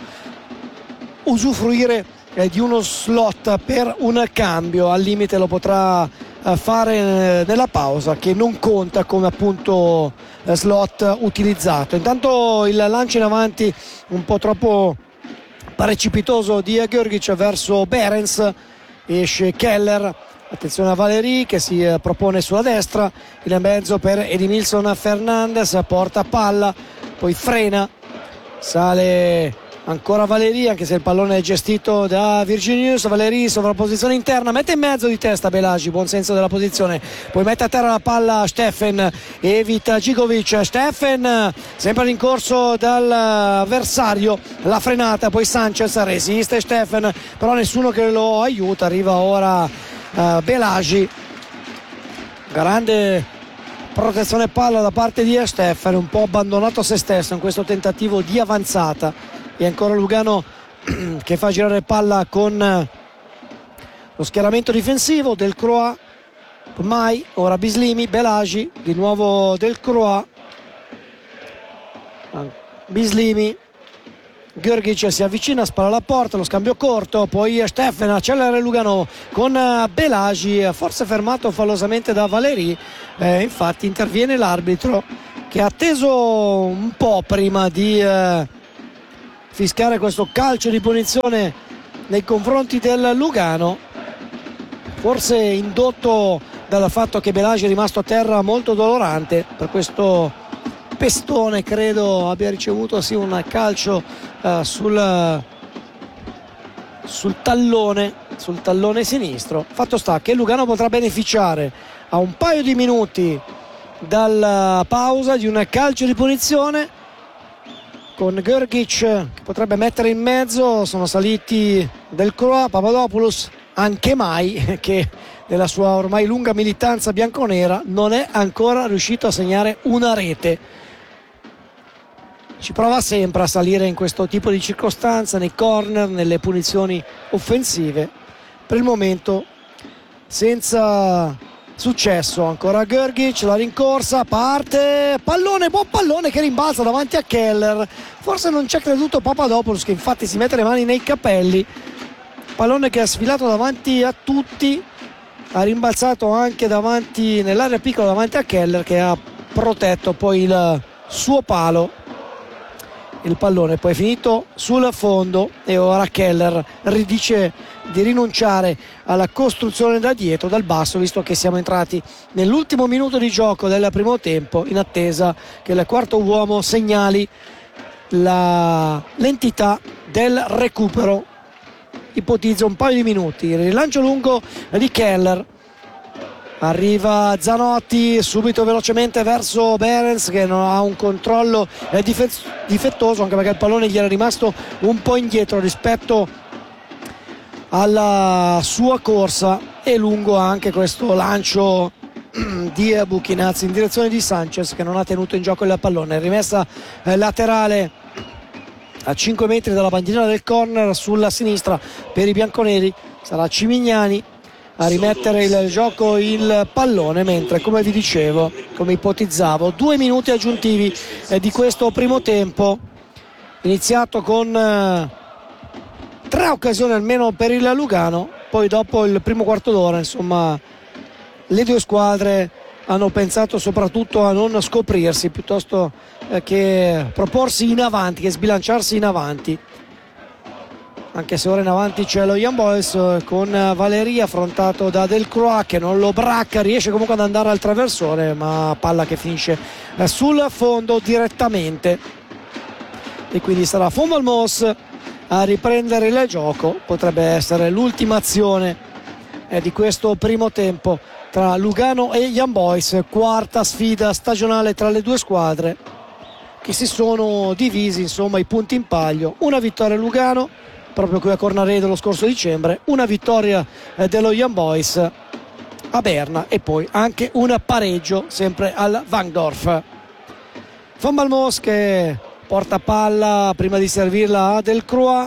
usufruire eh, di uno slot per un cambio. Al limite lo potrà eh, fare eh, nella pausa, che non conta come appunto eh, slot utilizzato. Intanto il lancio in avanti un po' troppo precipitoso di Georgic verso Behrens, esce Keller attenzione a Valeri che si eh, propone sulla destra, in mezzo per Edimilson Fernandez, porta palla, poi frena, sale ancora Valeri, anche se il pallone è gestito da Virginius. Valeri sovrapposizione interna, mette in mezzo di testa Belagi, buon senso della posizione, poi mette a terra la palla Steffen, evita Gigovic, Steffen sempre rincorso dall'avversario, la frenata, poi Sanchez, resiste Steffen, però nessuno che lo aiuta, arriva ora uh, Belagi, grande protezione palla da parte di Steffen, un po' abbandonato a se stesso in questo tentativo di avanzata. E ancora Lugano che fa girare palla con lo schieramento difensivo del Croix, Mai, ora Bislimi, Belagi, di nuovo del Croix, Bislimi, Görgic si avvicina, spara alla porta, lo scambio corto, poi Steffen accelera Lugano con Belagi, forse fermato fallosamente da Valeri, eh, infatti interviene l'arbitro che ha atteso un po' prima di eh, fischiare questo calcio di punizione nei confronti del Lugano, forse indotto dal fatto che Belagi è rimasto a terra molto dolorante per questo pestone, credo abbia ricevuto sì un calcio uh, sul, sul tallone sul tallone sinistro. Fatto sta che Lugano potrà beneficiare a un paio di minuti dalla pausa di un calcio di punizione con Görgic che potrebbe mettere in mezzo. Sono saliti del Croix, Papadopoulos, anche Mai che nella sua ormai lunga militanza bianconera non è ancora riuscito a segnare una rete. Ci prova sempre a salire in questo tipo di circostanza, nei corner, nelle punizioni offensive, per il momento senza successo. Ancora Görgic, la rincorsa, parte, pallone, buon pallone che rimbalza davanti a Keller, forse non ci ha creduto Papadopoulos che infatti si mette le mani nei capelli, pallone che ha sfilato davanti a tutti, ha rimbalzato anche davanti nell'area piccola davanti a Keller che ha protetto poi il suo palo. Il pallone poi è finito sul fondo e ora Keller ridice di rinunciare alla costruzione da dietro, dal basso, visto che siamo entrati nell'ultimo minuto di gioco del primo tempo, in attesa che il quarto uomo segnali la, l'entità del recupero. Ipotizzo un paio di minuti, il rilancio lungo di Keller, arriva Zanotti subito velocemente verso Behrens che non ha un controllo difettoso, anche perché il pallone gli era rimasto un po' indietro rispetto alla sua corsa, e lungo anche questo lancio di Buchinazzi in direzione di Sanchez che non ha tenuto in gioco il pallone. Rimessa laterale a cinque metri dalla bandierina del corner sulla sinistra per i bianconeri, sarà Cimignani a rimettere il gioco il pallone, mentre come vi dicevo, come ipotizzavo, due minuti aggiuntivi eh, di questo primo tempo iniziato con eh, tre occasioni almeno per il Lugano. Poi dopo il primo quarto d'ora insomma le due squadre hanno pensato soprattutto a non scoprirsi piuttosto eh, che proporsi in avanti, che sbilanciarsi in avanti, anche se ora in avanti c'è lo Young Boys con Valeri affrontato da Del Croix che non lo bracca, riesce comunque ad andare al traversone, ma palla che finisce sul fondo direttamente, e quindi sarà Fonbalmos a riprendere il gioco. Potrebbe essere l'ultima azione eh, di questo primo tempo tra Lugano e Young Boys, quarta sfida stagionale tra le due squadre che si sono divisi insomma i punti in palio. Una vittoria Lugano proprio qui a Cornaredo lo scorso dicembre, una vittoria eh, dello Young Boys a Berna e poi anche un pareggio sempre al Wangdorf. Von Balmos che porta palla prima di servirla a Del Croix,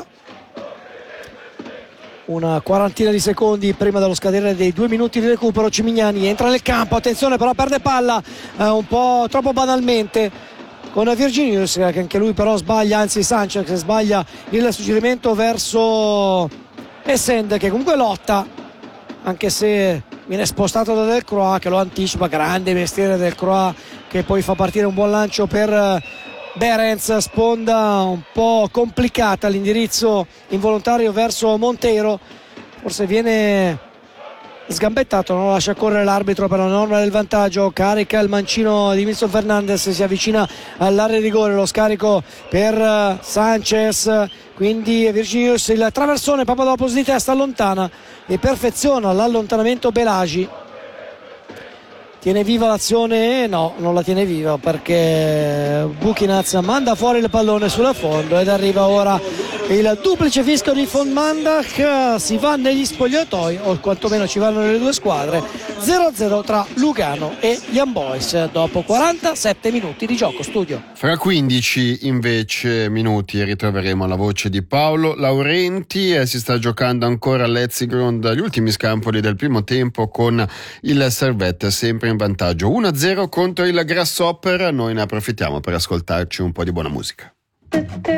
una quarantina di secondi prima dello scadere dei due minuti di recupero. Cimignani entra nel campo, attenzione però perde palla eh, un po' troppo banalmente con Virginius che anche lui però sbaglia, anzi Sanchez che sbaglia il suggerimento verso Essend che comunque lotta, anche se viene spostato da Del Croix che lo anticipa. Grande mestiere Del Croix che poi fa partire un buon lancio per Behrens, sponda un po' complicata, l'indirizzo involontario verso Monteiro, forse viene sgambettato, non lascia correre l'arbitro per la norma del vantaggio, carica il mancino di Wilson Fernandez, si avvicina all'area di rigore, lo scarico per Sanchez, quindi Virginius, il traversone, Papadopoulos di testa allontana e perfeziona l'allontanamento Belagi. Tiene viva l'azione? No, non la tiene viva perché Buchinaz manda fuori il pallone sulla fondo ed arriva ora il duplice fischio di von Mandach. Si va negli spogliatoi, o quantomeno ci vanno le due squadre. zero a zero tra Lugano e Young Boys dopo quarantasette minuti di gioco. Studio. Fra quindici invece minuti ritroveremo la voce di Paolo Laurenti e si sta giocando ancora all'Etzigrund gli ultimi scampoli del primo tempo con il Servette sempre in vantaggio uno a zero contro il Grasshopper. Noi ne approfittiamo per ascoltarci un po' di buona musica.